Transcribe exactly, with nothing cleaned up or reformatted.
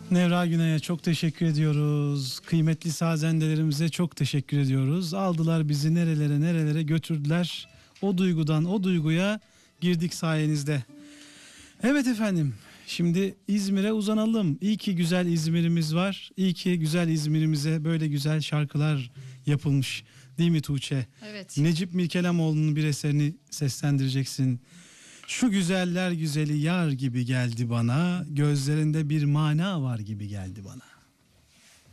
Nevra Güney'e çok teşekkür ediyoruz. Kıymetli sazendelerimize çok teşekkür ediyoruz. Aldılar bizi nerelere nerelere götürdüler. O duygudan o duyguya girdik sayenizde. Evet efendim, şimdi İzmir'e uzanalım. İyi ki güzel İzmir'imiz var. İyi ki güzel İzmir'imize böyle güzel şarkılar yapılmış. Değil mi Tuğçe? Evet. Necip Mirkelamoğlu'nun bir eserini seslendireceksin. Şu güzeller güzeli yar gibi geldi bana, gözlerinde bir mana var gibi geldi bana.